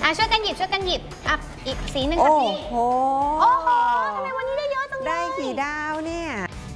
ช่วยกันหยิบอีกสีหนึ่งค่ะพี่โอ้โหทำไมวันนี้ได้เยอะจังเลยได้กี่ดาวเนี่ย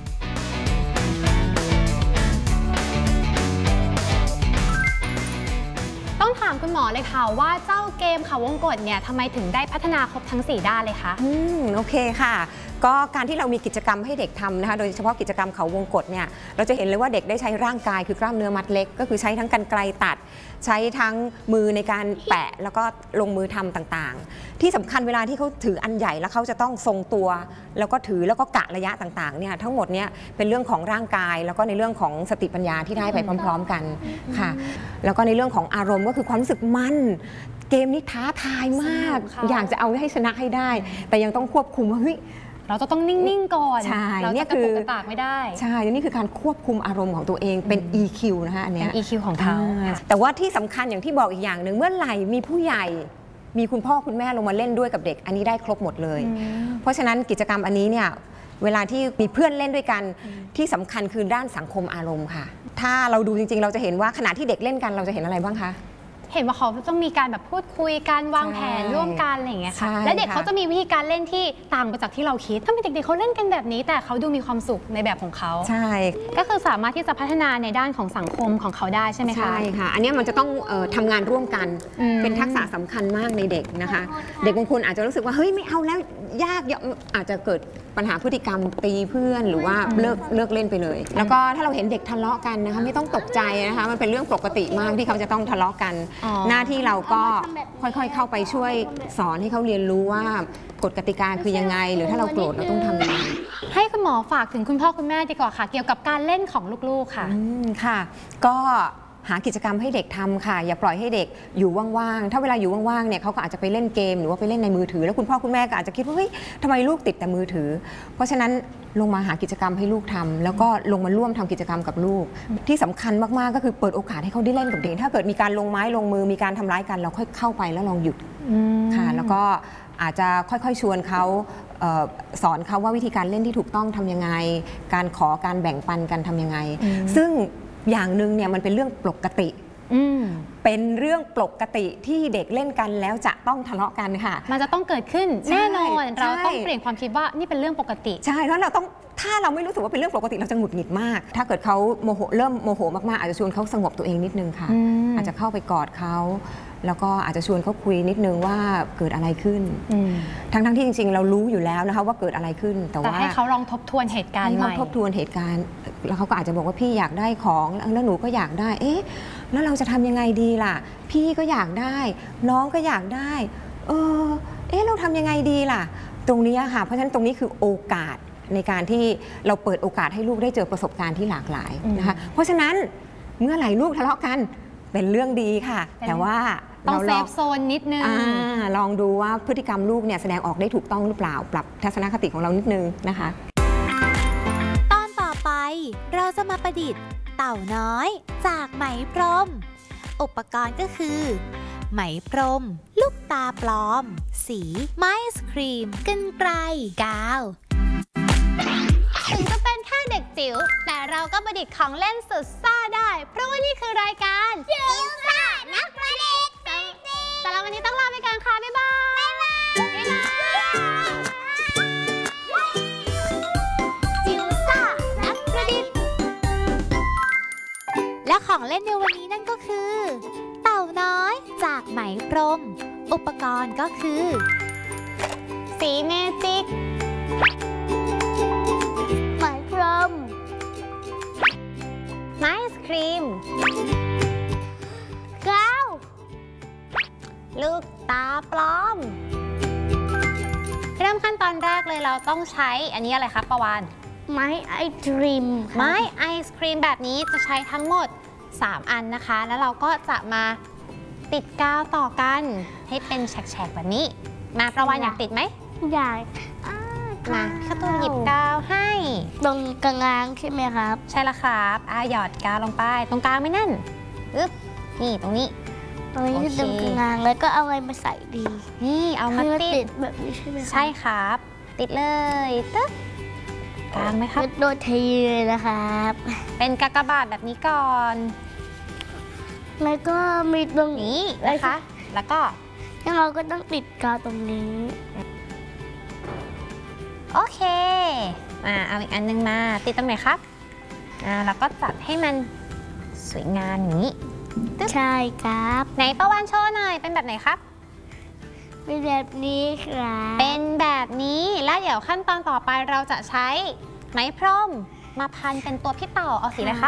ต้องถามคุณหมอเลยค่ะว่าเจ้าเกมเขาวงกตเนี่ยทำไมถึงได้พัฒนาครบทั้ง4ด้านเลยคะโอเคค่ะก็การที่เรามีกิจกรรมให้เด็กทำนะคะโดยเฉพาะกิจกรรมเขาวงกตเนี่ยเราจะเห็นเลยว่าเด็กได้ใช้ร่างกายคือกล้ามเนื้อมัดเล็กก็คือใช้ทั้งกรรไกรตัดใช้ทั้งมือในการแปะแล้วก็ลงมือทำต่างๆที่สำคัญเวลาที่เขาถืออันใหญ่แล้วเขาจะต้องทรงตัวแล้วก็ถือแล้วก็กะระยะต่างๆเนี่ยทั้งหมดเนี่ยเป็นเรื่องของร่างกายแล้วก็ในเรื่องของสติปัญญาที่ได้ไปพร้อมๆกันค่ะแล้วก็ในเรื่องของอารมณ์ก็คือความรู้สึกมั่นเกมนี้ท้าทายมากอยากจะเอาให้ชนะให้ได้แต่ยังต้องควบคุมว่าเฮ้ยเราจะต้องนิ่งๆก่อนใช่เนี่ยคือกระตากไม่ได้ใช่นี่คือการควบคุมอารมณ์ของตัวเองเป็น EQ นะคะอันนี้ EQ ของเขาแต่ว่าที่สำคัญอย่างที่บอกอีกอย่างหนึ่งเมื่อไหร่มีผู้ใหญ่มีคุณพ่อคุณแม่ลงมาเล่นด้วยกับเด็กอันนี้ได้ครบหมดเลยเพราะฉะนั้นกิจกรรมอันนี้เนี่ยเวลาที่มีเพื่อนเล่นด้วยกันที่สำคัญคือด้านสังคมอารมณ์ค่ะถ้าเราดูจริงๆเราจะเห็นว่าขณะที่เด็กเล่นกันเราจะเห็นอะไรบ้างคะเห็นว่าเขาต้องมีการแบบพูดคุยการวางแผนร่วมกันอะไรอย่างเงี้ยค่ะและเด็กเขาจะมีวิธีการเล่นที่ต่างไปจากที่เราคิดถ้าเป็นเด็กๆเขาเล่นกันแบบนี้แต่เขาดูมีความสุขในแบบของเขาใช่ก็คือสามารถที่จะพัฒนาในด้านของสังคมของเขาได้ใช่ไหมคะใช่ค่ะอันนี้มันจะต้องทำงานร่วมกันเป็นทักษะสำคัญมากในเด็กนะคะเด็กบางคนอาจจะรู้สึกว่าเฮ้ยไม่เอาแล้วยากอาจจะเกิดปัญหาพฤติกรรมตีเพื่อนหรือว่าเลิกเล่นไปเลยแล้วก็ถ้าเราเห็นเด็กทะเลาะกันนะคะไม่ต้องตกใจนะคะมันเป็นเรื่องปกติมากที่เขาจะต้องทะเลาะกันหน้าที่เราก็ค่อยๆเข้าไปช่วยสอนให้เขาเรียนรู้ว่ากฎกติกาคือยังไงหรือถ้าเราโกรธเราต้องทำยังไงให้คุณหมอฝากถึงคุณพ่อคุณแม่ดีกว่าค่ะเกี่ยวกับการเล่นของลูกๆค่ะค่ะก็หากิจกรรมให้เด็กทำค่ะอย่าปล่อยให้เด็กอยู่ว่างๆถ้าเวลาอยู่ว่างๆเนี่ยเขาก็อาจจะไปเล่นเกมหรือว่าไปเล่นในมือถือแล้วคุณพ่อคุณแม่ก็อาจจะคิดว่าเฮ้ยทำไมลูกติดแต่มือถือเพราะฉะนั้นลงมาหากิจกรรมให้ลูกทำแล้วก็ลงมาร่วมทำกิจกรรมกับลูกที่สำคัญมากๆก็คือเปิดโอกาสให้เขาได้เล่นกับเด็กถ้าเกิดมีการลงไม้ลงมือมีการทำร้ายกันเราค่อยเข้าไปแล้วลองหยุดค่ะแล้วก็อาจจะค่อยๆชวนเขาสอนเขาว่าวิธีการเล่นที่ถูกต้องทำยังไงการขอการแบ่งปันกันทำยังไงซึ่งอย่างหนึ่งเนี่ยมันเป็นเรื่องปกติเป็นเรื่องปกติที่เด็กเล่นกันแล้วจะต้องทะเลาะกันค่ะมันจะต้องเกิดขึ้นแน่นอนเราต้องเปลี่ยนความคิดว่านี่เป็นเรื่องปกติใช่แล้วเราต้องถ้าเราไม่รู้สึกว่าเป็นเรื่องปกติเราจะหงุดหงิดมากถ้าเกิดเขาเริ่มโมโหมากๆอาจจะชวนเขาสงบตัวเองนิดนึงค่ะอาจจะเข้าไปกอดเขาแล้วก็อาจจะชวนเขาคุยนิดนึงว่าเกิดอะไรขึ้นทั้งที่จริงๆเรารู้อยู่แล้วนะคะว่าเกิดอะไรขึ้นแต่ว่าให้เขาลองทบทวนเหตุการณ์ใหม่ทบทวนเหตุการณ์แล้วเขาก็อาจจะบอกว่าพี่อยากได้ของแล้วหนูก็อยากได้เอ๊ะแล้วเราจะทำยังไงดีล่ะพี่ก็อยากได้น้องก็อยากได้เราทำยังไงดีล่ะตรงนี้ค่ะเพราะฉะนั้นตรงนี้คือโอกาสในการที่เราเปิดโอกาสให้ลูกได้เจอประสบการณ์ที่หลากหลายนะคะเพราะฉะนั้นเมื่อไหร่ลูกทะเลาะกันเป็นเรื่องดีค่ะแต่ว่าต้องเซฟโซนนิดนึงลองดูว่าพฤติกรรมลูกเนี่ยแสดงออกได้ถูกต้องหรือเปล่าปรับทัศนคติของเรานิดนึงนะคะตอนต่อไปเราจะมาประดิษฐ์เต่าน้อยจากไหมพรมอุปกรณ์ก็คือไหมพรมลูกตาปลอมสีไม้ไอศครีมกรรไกรกาวถึงจะเป็นแค่เด็กจิ๋วแต่เราก็ประดิษฐ์ของเล่นสุดซ่าได้เพราะว่านี่คือรายการจิ๋วซ่านักประดิษฐ์แต่เราวันนี้ต้องลาไปก่อนค่ะบ๊ายบายจิ๋วซ่านักประดิษฐ์และของเล่นในวันนี้นั่นก็คือเต่าน้อยจากไหมพรมอุปกรณ์ก็คือสีเมจิกไหมพรมไอศครีมกาวลูกตาปลอมเริ่มขั้นตอนแรกเลยเราต้องใช้อันนี้อะไรครับปวานไม้ไอศครีมไม้ไอศครีมแบบนี้จะใช้ทั้งหมด3 อันนะคะแล้วเราก็จะมาติดกาวต่อกันให้เป็นแฉกๆแบบนี้มาประวานอยากติดไหมอยากมาข้าตูนหยิบกาวให้ตรงกลางใช่ไหมครับใช่แล้วครับหยอดกาวลงไปตรงกลางไม่นั่นนี่ตรงนี้ตรงกลางแล้วก็เอาอะไรมาใส่ดีนี่เอามาติดแบบนี้ใช่ไหมใช่ครับติดเลยตึ๊บกลางไหมครับโดนทีเลยนะครับเป็นกากบาทแบบนี้ก่อนแล้วก็มีตรงนี้นะคะแล้วก็แล้วเราก็ต้องติดกาวตรงนี้โอเคเอาอีกอันนึงมาติดตรงไหนครับแล้วก็จัดให้มันสวยงามอย่างนี้ใช่ครับไหนประวันโชว์หน่อยเป็นแบบไหนครับเป็นแบบนี้ครับเป็นแบบนี้แล้วเดี๋ยวขั้นตอนต่อไปเราจะใช้ไหมพรมมาพันเป็นตัวพี่เต่าเอาสีอะไรครับ